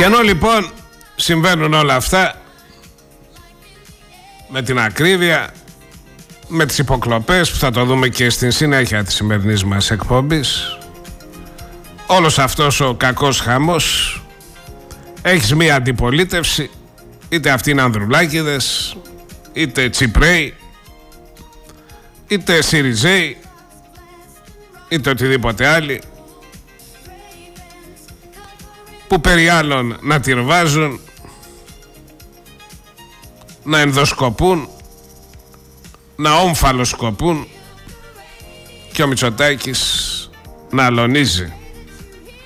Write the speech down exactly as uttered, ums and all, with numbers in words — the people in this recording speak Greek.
Και ενώ λοιπόν συμβαίνουν όλα αυτά, με την ακρίβεια, με τις υποκλοπές που θα το δούμε και στην συνέχεια της σημερινής μας εκπομπής, όλος αυτός ο κακός χαμός, έχεις μία αντιπολίτευση, είτε αυτοί είναι Ανδρουλάκηδες, είτε Τσιπρέοι, είτε Σιριζέοι, είτε οτιδήποτε άλλοι, που περί άλλων να τυρβάζουν, να ενδοσκοπούν, να ομφαλοσκοπούν και ο Μητσοτάκης να αλωνίζει.